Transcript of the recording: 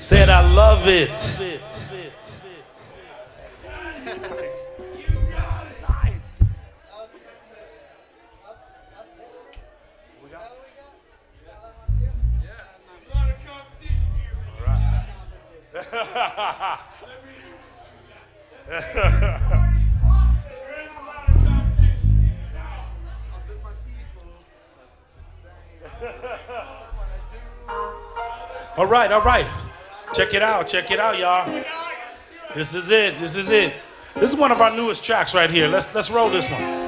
Said I love it. All right, all right. Check it out, y'all. This is it. This is one of our newest tracks right here. Let's roll this one.